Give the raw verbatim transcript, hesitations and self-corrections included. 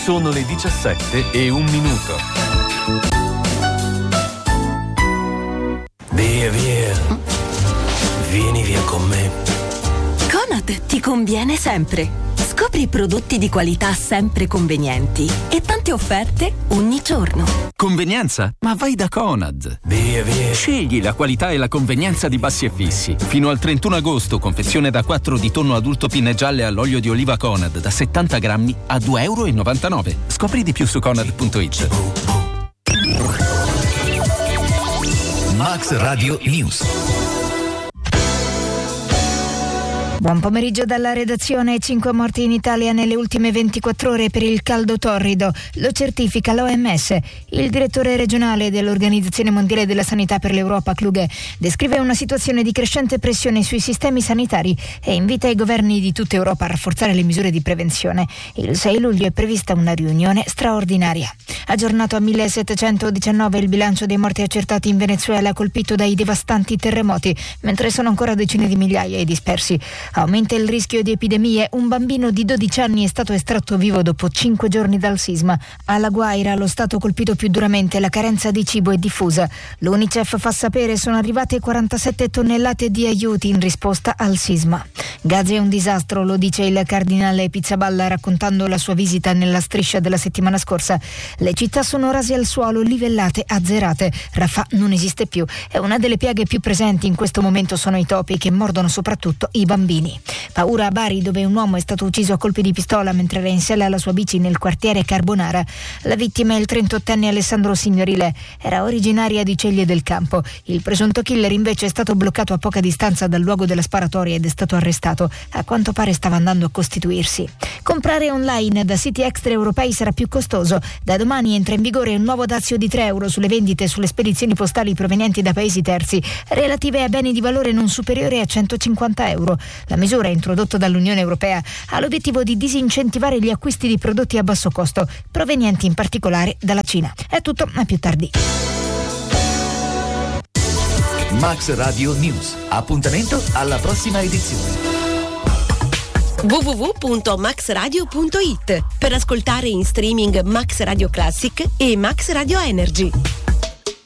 Sono le diciassette e un minuto. Via, via. Vieni via con me. Conad ti conviene sempre. Scopri prodotti di qualità sempre convenienti e tante offerte ogni giorno. Convenienza? Ma vai da Conad. Via, via. Scegli la qualità e la convenienza di Bassi e Fissi. Fino al trentuno agosto, confezione da quattro di tonno adulto pinne gialle all'olio di oliva Conad da settanta grammi a due e novantanove euro. Scopri di più su conad punto it. Max Radio News. Buon pomeriggio dalla redazione. Cinque morti in Italia nelle ultime ventiquattro ore per il caldo torrido. Lo certifica l'O M S. Il direttore regionale dell'Organizzazione Mondiale della Sanità per l'Europa, Kluge, descrive una situazione di crescente pressione sui sistemi sanitari e invita i governi di tutta Europa a rafforzare le misure di prevenzione. Il sei luglio è prevista una riunione straordinaria. Aggiornato a millesettecentodiciannove il bilancio dei morti accertati in Venezuela colpito dai devastanti terremoti, mentre sono ancora decine di migliaia i dispersi. Aumenta il rischio di epidemie. Un bambino di dodici anni è stato estratto vivo dopo cinque giorni dal sisma. Alla Guaira, lo stato colpito più duramente, la carenza di cibo è diffusa. L'Unicef fa sapere sono arrivate quarantasette tonnellate di aiuti in risposta al sisma. Gaza è un disastro, lo dice il cardinale Pizzaballa raccontando la sua visita nella striscia della settimana scorsa. Le città sono rase al suolo, livellate, azzerate. Rafah non esiste più. E una delle piaghe più presenti in questo momento sono i topi che mordono soprattutto i bambini. Paura a Bari, dove un uomo è stato ucciso a colpi di pistola mentre era in sella alla sua bici nel quartiere Carbonara. La vittima è il trentottenne Alessandro Signorile. Era originaria di Ceglie del Campo. Il presunto killer invece è stato bloccato a poca distanza dal luogo della sparatoria ed è stato arrestato. A quanto pare stava andando a costituirsi. Comprare online da siti extraeuropei sarà più costoso. Da domani entra in vigore un nuovo dazio di tre euro sulle vendite e sulle spedizioni postali provenienti da paesi terzi, relative a beni di valore non superiore a centocinquanta euro. La misura, introdotta dall'Unione Europea, ha l'obiettivo di disincentivare gli acquisti di prodotti a basso costo, provenienti in particolare dalla Cina. È tutto, a più tardi. Max Radio News. Appuntamento alla prossima edizione. w w w punto max radio punto it per ascoltare in streaming Max Radio Classic e Max Radio Energy.